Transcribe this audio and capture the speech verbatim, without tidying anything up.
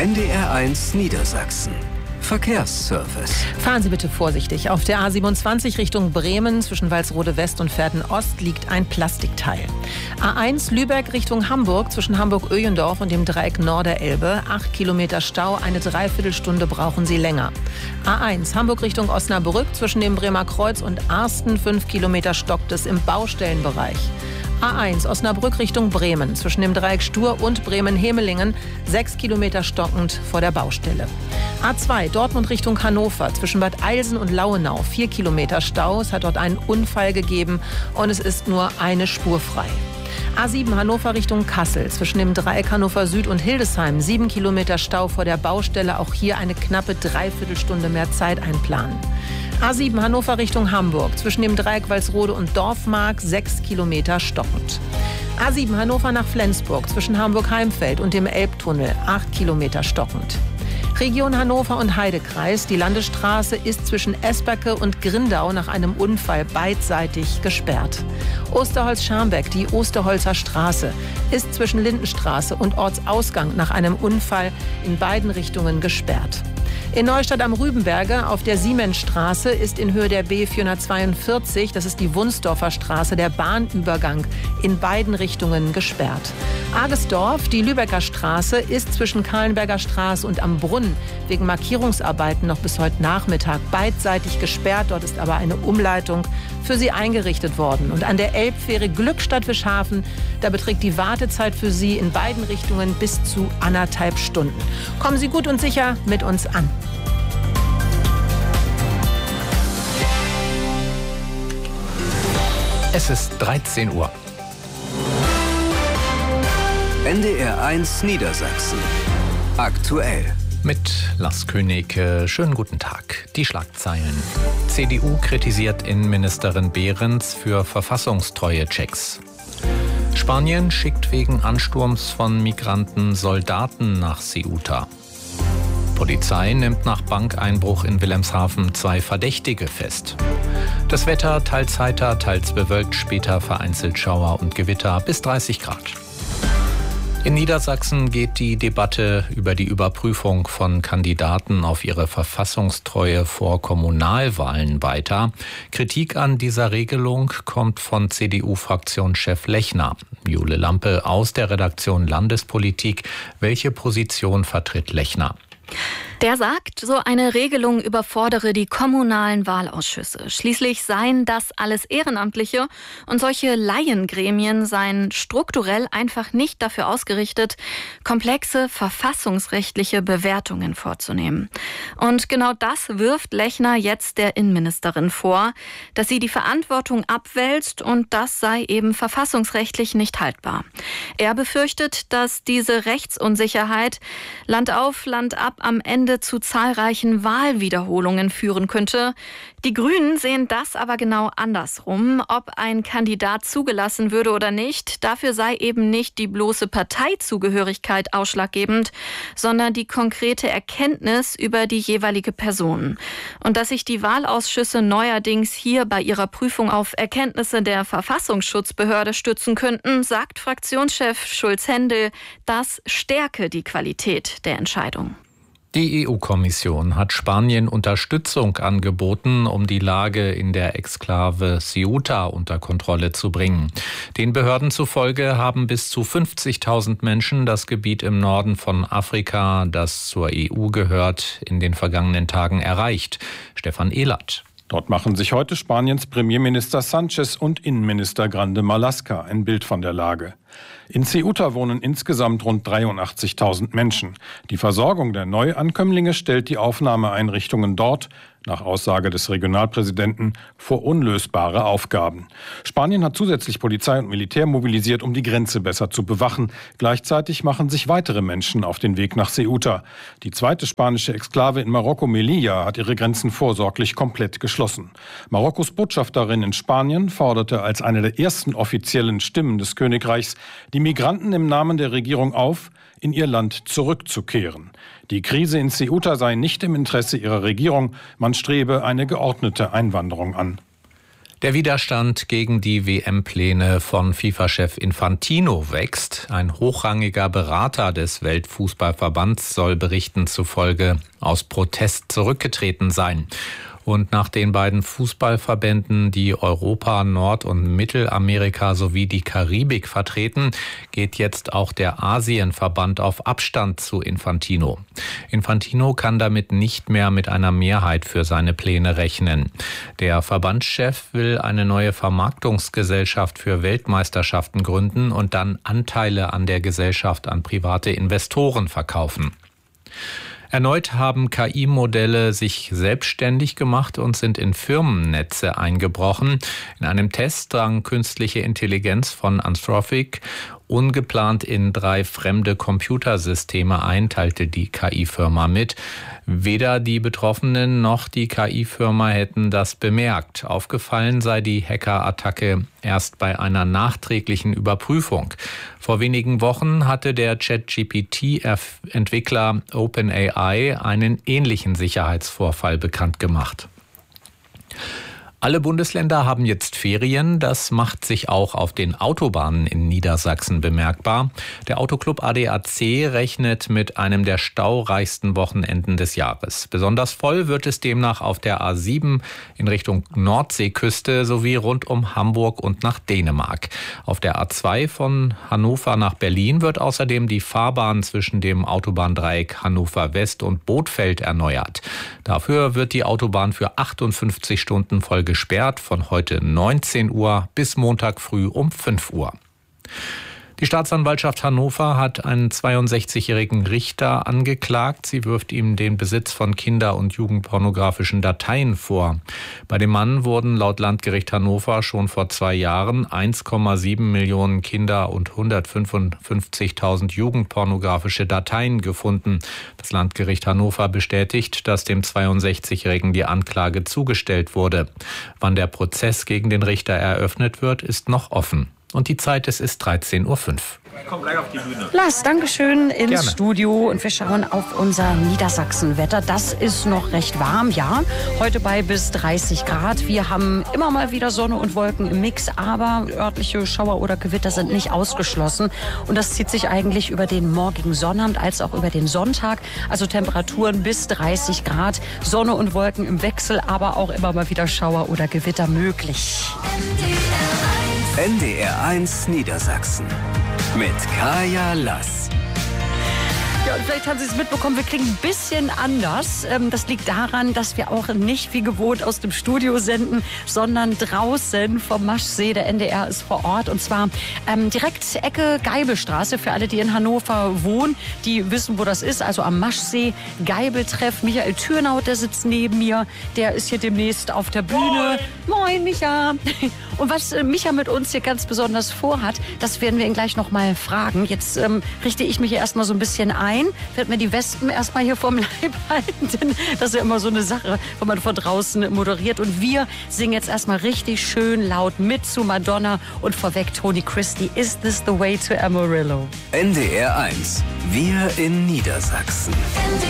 N D R eins Niedersachsen. Verkehrsservice. Fahren Sie bitte vorsichtig. Auf der A siebenundzwanzig Richtung Bremen zwischen Walsrode West und Verden Ost liegt ein Plastikteil. A eins Lübeck Richtung Hamburg zwischen Hamburg-Öjendorf und dem Dreieck Norderelbe. Acht Kilometer Stau, eine Dreiviertelstunde brauchen Sie länger. A eins Hamburg Richtung Osnabrück zwischen dem Bremer Kreuz und Arsten. Fünf Kilometer stockt es im Baustellenbereich. A eins Osnabrück Richtung Bremen zwischen dem Dreieck Stur und Bremen-Hemelingen. Sechs Kilometer stockend vor der Baustelle. A zwei Dortmund Richtung Hannover zwischen Bad Eilsen und Lauenau. Vier Kilometer Stau. Es hat dort einen Unfall gegeben und es ist nur eine Spur frei. A sieben Hannover Richtung Kassel zwischen dem Dreieck Hannover Süd und Hildesheim. Sieben Kilometer Stau vor der Baustelle. Auch hier eine knappe Dreiviertelstunde mehr Zeit einplanen. A sieben Hannover Richtung Hamburg zwischen dem Dreieck Walsrode und Dorfmark. Sechs Kilometer stockend. A sieben Hannover nach Flensburg zwischen Hamburg-Heimfeld und dem Elbtunnel. Acht Kilometer stockend. Region Hannover und Heidekreis. Die Landesstraße ist zwischen Esperke und Grindau nach einem Unfall beidseitig gesperrt. Osterholz-Scharmbeck, die Osterholzer Straße, ist zwischen Lindenstraße und Ortsausgang nach einem Unfall in beiden Richtungen gesperrt. In Neustadt am Rübenberge auf der Siemensstraße ist in Höhe der B vierhundertzweiundvierzig, das ist die Wunsdorfer Straße, der Bahnübergang in beiden Richtungen gesperrt. Argesdorf, die Lübecker Straße, ist zwischen Kahlenberger Straße und am Brunnen wegen Markierungsarbeiten noch bis heute Nachmittag beidseitig gesperrt. Dort ist aber eine Umleitung für Sie eingerichtet worden. Und an der Elbfähre Glückstadt-Wischhafen, da beträgt die Wartezeit für Sie in beiden Richtungen bis zu anderthalb Stunden. Kommen Sie gut und sicher mit uns an. Es ist dreizehn Uhr. N D R eins Niedersachsen. Aktuell. Mit Lars König, schönen guten Tag. Die Schlagzeilen. C D U kritisiert Innenministerin Behrens für verfassungstreue-Checks. Spanien schickt wegen Ansturms von Migranten Soldaten nach Ceuta. Polizei nimmt nach Bankeinbruch in Wilhelmshaven zwei Verdächtige fest. Das Wetter teils heiter, teils bewölkt, später vereinzelt Schauer und Gewitter bis dreißig Grad. In Niedersachsen geht die Debatte über die Überprüfung von Kandidaten auf ihre Verfassungstreue vor Kommunalwahlen weiter. Kritik an dieser Regelung kommt von C D U-Fraktionschef Lechner. Jule Lampe aus der Redaktion Landespolitik. Welche Position vertritt Lechner? Der sagt, so eine Regelung überfordere die kommunalen Wahlausschüsse. Schließlich seien das alles Ehrenamtliche und solche Laiengremien seien strukturell einfach nicht dafür ausgerichtet, komplexe verfassungsrechtliche Bewertungen vorzunehmen. Und genau das wirft Lechner jetzt der Innenministerin vor, dass sie die Verantwortung abwälzt und das sei eben verfassungsrechtlich nicht haltbar. Er befürchtet, dass diese Rechtsunsicherheit Land auf, Land ab am Ende zu zahlreichen Wahlwiederholungen führen könnte. Die Grünen sehen das aber genau andersrum. Ob ein Kandidat zugelassen würde oder nicht, dafür sei eben nicht die bloße Parteizugehörigkeit ausschlaggebend, sondern die konkrete Erkenntnis über die jeweilige Person. Und dass sich die Wahlausschüsse neuerdings hier bei ihrer Prüfung auf Erkenntnisse der Verfassungsschutzbehörde stützen könnten, sagt Fraktionschef Schulz-Hendel, das stärke die Qualität der Entscheidung. Die E U-Kommission hat Spanien Unterstützung angeboten, um die Lage in der Exklave Ceuta unter Kontrolle zu bringen. Den Behörden zufolge haben bis zu fünfzigtausend Menschen das Gebiet im Norden von Afrika, das zur E U gehört, in den vergangenen Tagen erreicht. Stefan Ehlert. Dort machen sich heute Spaniens Premierminister Sanchez und Innenminister Grande Marlaska ein Bild von der Lage. In Ceuta wohnen insgesamt rund dreiundachtzigtausend Menschen. Die Versorgung der Neuankömmlinge stellt die Aufnahmeeinrichtungen dort, nach Aussage des Regionalpräsidenten, vor unlösbare Aufgaben. Spanien hat zusätzlich Polizei und Militär mobilisiert, um die Grenze besser zu bewachen. Gleichzeitig machen sich weitere Menschen auf den Weg nach Ceuta. Die zweite spanische Exklave in Marokko, Melilla, hat ihre Grenzen vorsorglich komplett geschlossen. Marokkos Botschafterin in Spanien forderte als eine der ersten offiziellen Stimmen des Königreichs die Migranten im Namen der Regierung auf, in ihr Land zurückzukehren. Die Krise in Ceuta sei nicht im Interesse ihrer Regierung, man strebe eine geordnete Einwanderung an. Der Widerstand gegen die W M-Pläne von FIFA-Chef Infantino wächst. Ein hochrangiger Berater des Weltfußballverbands soll Berichten zufolge aus Protest zurückgetreten sein. Und nach den beiden Fußballverbänden, die Europa, Nord- und Mittelamerika sowie die Karibik vertreten, geht jetzt auch der Asienverband auf Abstand zu Infantino. Infantino kann damit nicht mehr mit einer Mehrheit für seine Pläne rechnen. Der Verbandschef will eine neue Vermarktungsgesellschaft für Weltmeisterschaften gründen und dann Anteile an der Gesellschaft an private Investoren verkaufen. Erneut haben K I-Modelle sich selbstständig gemacht und sind in Firmennetze eingebrochen. In einem Test drang künstliche Intelligenz von Anthropic ungeplant in drei fremde Computersysteme ein, teilte die K I-Firma mit. Weder die Betroffenen noch die K I-Firma hätten das bemerkt. Aufgefallen sei die Hackerattacke erst bei einer nachträglichen Überprüfung. Vor wenigen Wochen hatte der Chat-G P T-Entwickler OpenAI einen ähnlichen Sicherheitsvorfall bekannt gemacht. Alle Bundesländer haben jetzt Ferien. Das macht sich auch auf den Autobahnen in Niedersachsen bemerkbar. Der Autoclub A D A C rechnet mit einem der staureichsten Wochenenden des Jahres. Besonders voll wird es demnach auf der A sieben in Richtung Nordseeküste sowie rund um Hamburg und nach Dänemark. Auf der A zwei von Hannover nach Berlin wird außerdem die Fahrbahn zwischen dem Autobahndreieck Hannover West und Bothfeld erneuert. Dafür wird die Autobahn für achtundfünfzig Stunden voll gesperrt, von heute neunzehn Uhr bis Montag früh um fünf Uhr. Die Staatsanwaltschaft Hannover hat einen zweiundsechzigjährigen Richter angeklagt. Sie wirft ihm den Besitz von kinder- und jugendpornografischen Dateien vor. Bei dem Mann wurden laut Landgericht Hannover schon vor zwei Jahren eins Komma sieben Millionen Kinder- und hundertfünfundfünfzigtausend jugendpornografische Dateien gefunden. Das Landgericht Hannover bestätigt, dass dem zweiundsechzigjährigen die Anklage zugestellt wurde. Wann der Prozess gegen den Richter eröffnet wird, ist noch offen. Und die Zeit, es ist dreizehn Uhr fünf. Komm gleich auf die Bühne. Lars, Dankeschön ins Gerne. Studio und wir schauen auf unser Niedersachsen-Wetter. Das ist noch recht warm, ja. Heute bei bis dreißig Grad. Wir haben immer mal wieder Sonne und Wolken im Mix, aber örtliche Schauer oder Gewitter sind nicht ausgeschlossen. Und das zieht sich eigentlich über den morgigen Sonnabend als auch über den Sonntag. Also Temperaturen bis dreißig Grad, Sonne und Wolken im Wechsel, aber auch immer mal wieder Schauer oder Gewitter möglich. N D R eins Niedersachsen mit Kaya Lass. Ja, und vielleicht haben Sie es mitbekommen, wir klingen ein bisschen anders. Das liegt daran, dass wir auch nicht wie gewohnt aus dem Studio senden, sondern draußen vom Maschsee. Der N D R ist vor Ort und zwar ähm, direkt Ecke Geibelstraße. Für alle, die in Hannover wohnen, die wissen, wo das ist. Also am Maschsee, Geibeltreff. Michael Thürnaut, der sitzt neben mir. Der ist hier demnächst auf der Bühne. Moin, Moin Micha. Und was äh, Micha mit uns hier ganz besonders vorhat, das werden wir ihn gleich noch mal fragen. Jetzt ähm, richte ich mich hier erstmal so ein bisschen ein. Wird mir die Wespen erstmal hier vom Leib halten, denn das ist ja immer so eine Sache, wenn man von draußen moderiert. Und wir singen jetzt erstmal richtig schön laut mit zu Madonna und vorweg Tony Christie. Is this the way to Amarillo? N D R eins. Wir in Niedersachsen. N D